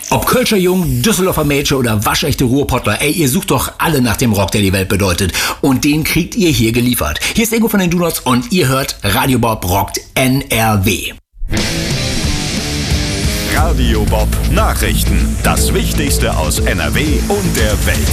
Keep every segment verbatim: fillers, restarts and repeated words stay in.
Ob Kölscher Jung, Düsseldorfer Mädchen oder waschechte Ruhrpottler, ey, ihr sucht doch alle nach dem Rock, der die Welt bedeutet. Und den kriegt ihr hier geliefert. Hier ist Ingo von den Donuts und ihr hört Radio Bob rockt N R W. Radio Bob Nachrichten. Das Wichtigste aus N R W und der Welt.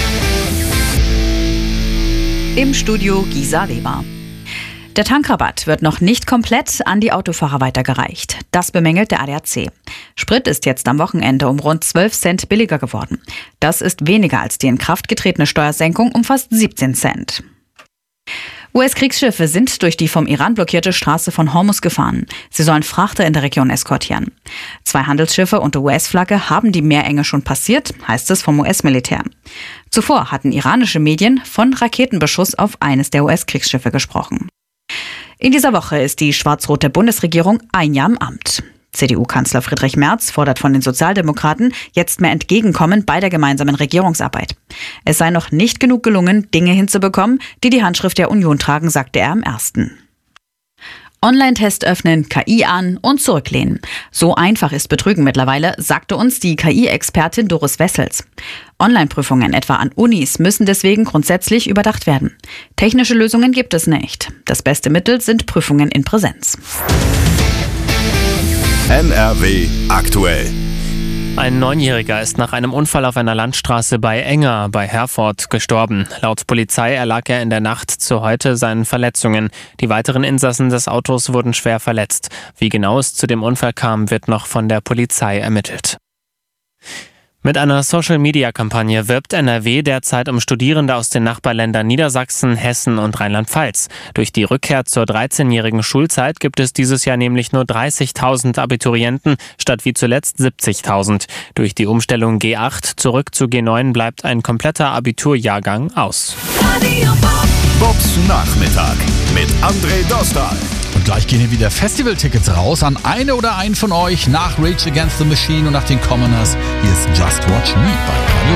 Im Studio Gisa Weber. Der Tankrabatt wird noch nicht komplett an die Autofahrer weitergereicht. Das bemängelt der A D A C. Sprit ist jetzt am Wochenende um rund zwölf Cent billiger geworden. Das ist weniger als die in Kraft getretene Steuersenkung um fast siebzehn Cent. U S-Kriegsschiffe sind durch die vom Iran blockierte Straße von Hormuz gefahren. Sie sollen Frachter in der Region eskortieren. Zwei Handelsschiffe unter U S-Flagge haben die Meerenge schon passiert, heißt es vom U S-Militär. Zuvor hatten iranische Medien von Raketenbeschuss auf eines der U S-Kriegsschiffe gesprochen. In dieser Woche ist die schwarz-rote Bundesregierung ein Jahr im Amt. C D U-Kanzler Friedrich Merz fordert von den Sozialdemokraten jetzt mehr Entgegenkommen bei der gemeinsamen Regierungsarbeit. Es sei noch nicht genug gelungen, Dinge hinzubekommen, die die Handschrift der Union tragen, sagte er am ersten Online-Test öffnen, K I an und zurücklehnen. So einfach ist Betrügen mittlerweile, sagte uns die K I-Expertin Doris Wessels. Online-Prüfungen etwa an Unis müssen deswegen grundsätzlich überdacht werden. Technische Lösungen gibt es nicht. Das beste Mittel sind Prüfungen in Präsenz. N R W aktuell. Ein Neunjähriger ist nach einem Unfall auf einer Landstraße bei Enger bei Herford gestorben. Laut Polizei erlag er in der Nacht zu heute seinen Verletzungen. Die weiteren Insassen des Autos wurden schwer verletzt. Wie genau es zu dem Unfall kam, wird noch von der Polizei ermittelt. Mit einer Social-Media-Kampagne wirbt N R W derzeit um Studierende aus den Nachbarländern Niedersachsen, Hessen und Rheinland-Pfalz. Durch die Rückkehr zur dreizehnjährigen Schulzeit gibt es dieses Jahr nämlich nur dreißigtausend Abiturienten statt wie zuletzt siebzigtausend. Durch die Umstellung G acht zurück zu G neun bleibt ein kompletter Abiturjahrgang aus. Bobs Nachmittag mit André Dostal. Und gleich gehen hier wieder Festivaltickets raus an eine oder einen von euch nach Rage Against the Machine und nach den Commoners. Hier ist Just Watch Me bei Radio